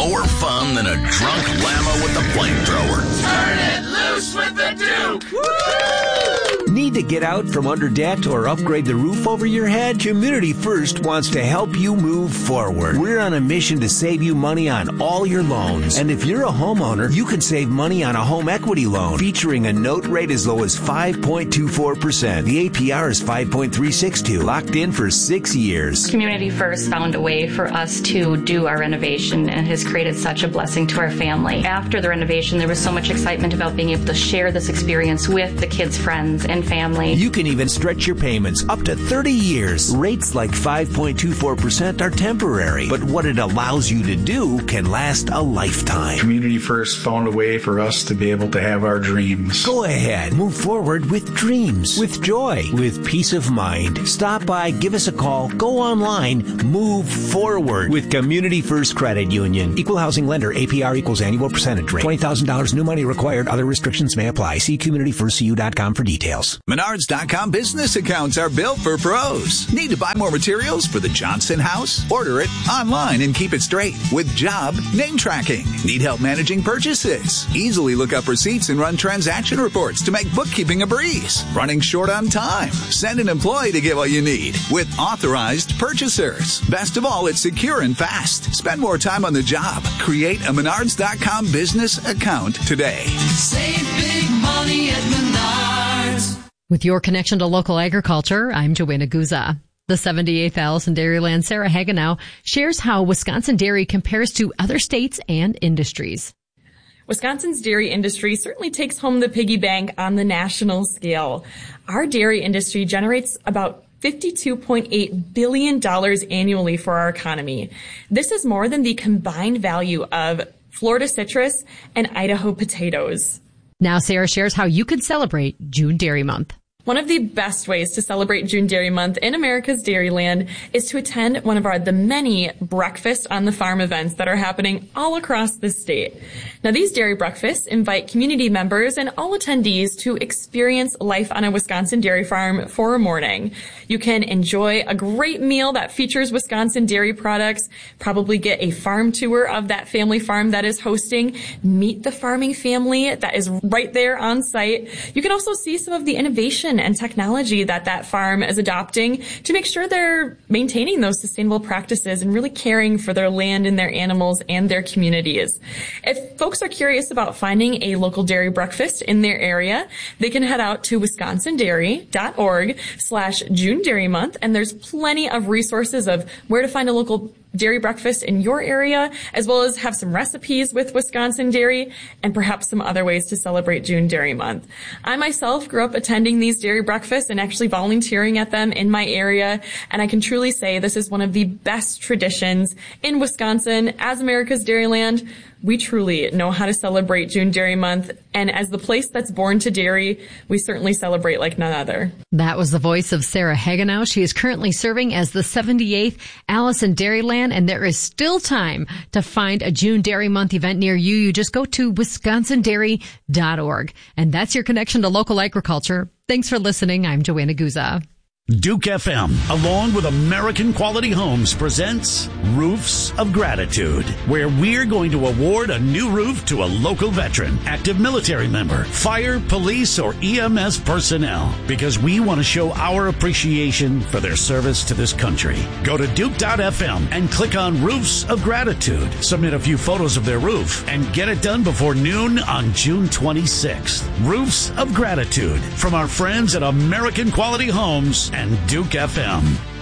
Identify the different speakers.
Speaker 1: more fun than a drunk llama with a flamethrower.
Speaker 2: Turn it loose with the Duke! Woo!
Speaker 3: Need to get out from under debt or upgrade the roof over your head? Community First wants to help you move forward. We're on a mission to save you money on all your loans. And if you're a homeowner, you can save money on a home equity loan featuring a note rate as low as 5.24%. The APR is 5.362, locked in for 6 years.
Speaker 4: Community First found a way for us to do our renovation and has created such a blessing to our family. After the renovation, there was so much excitement about being able to share this experience with the kids' friends and family.
Speaker 3: You can even stretch your payments up to 30 years. Rates like 5.24% are temporary, but what it allows you to do can last a lifetime.
Speaker 5: Community First found a way for us to be able to have our dreams.
Speaker 3: Go ahead, move forward with dreams, with joy, with peace of mind. Stop by, give us a call, go online, move forward with Community First Credit Union. Equal housing lender, APR equals annual percentage rate. $20,000 new money required. Other restrictions may apply. See CommunityFirstCU.com for details.
Speaker 6: Menards.com business accounts are built for pros. Need to buy more materials for the Johnson house? Order it online and keep it straight with job name tracking. Need help managing purchases? Easily look up receipts and run transaction reports to make bookkeeping a breeze. Running short on time? Send an employee to get what you need with authorized purchasers. Best of all, it's secure and fast. Spend more time on the job. Create a Menards.com business account today.
Speaker 2: Save big money at Menards.
Speaker 7: With your connection to local agriculture, I'm Joanna Guza. The 78th Allison Dairyland Sarah Hagenow shares how Wisconsin dairy compares to other states and industries.
Speaker 8: Wisconsin's dairy industry certainly takes home the piggy bank on the national scale. Our dairy industry generates about $52.8 billion annually for our economy. This is more than the combined value of Florida citrus and Idaho potatoes.
Speaker 7: Now Sarah shares how you could celebrate June Dairy Month.
Speaker 8: One of the best ways to celebrate June Dairy Month in America's Dairyland is to attend one of the many breakfast on the farm events that are happening all across the state. Now, these dairy breakfasts invite community members and all attendees to experience life on a Wisconsin dairy farm for a morning. You can enjoy a great meal that features Wisconsin dairy products, probably get a farm tour of that family farm that is hosting, meet the farming family that is right there on site. You can also see some of the innovation and technology that farm is adopting to make sure they're maintaining those sustainable practices and really caring for their land and their animals and their communities. If folks are curious about finding a local dairy breakfast in their area, they can head out to wisconsindairy.org/June Dairy Month, and there's plenty of resources of where to find a local dairy breakfast in your area, as well as have some recipes with Wisconsin dairy and perhaps some other ways to celebrate June Dairy Month. I myself grew up attending these dairy breakfasts and actually volunteering at them in my area, and I can truly say this is one of the best traditions in Wisconsin. As America's Dairyland, we truly know how to celebrate June Dairy Month, and as the place that's born to dairy, we certainly celebrate like none other.
Speaker 7: That was the voice of Sarah Hagenow. She is currently serving as the 78th Allison Dairyland, and there is still time to find a June Dairy Month event near you. You just go to wisconsindairy.org. And that's your connection to local agriculture. Thanks for listening. I'm Joanna Guza.
Speaker 9: Duke FM, along with American Quality Homes, presents Roofs of Gratitude, where we're going to award a new roof to a local veteran, active military member, fire, police, or EMS personnel, because we want to show our appreciation for their service to this country. Go to Duke.fm and click on Roofs of Gratitude. Submit a few photos of their roof and get it done before noon on June 26th. Roofs of Gratitude from our friends at American Quality Homes and Duke FM.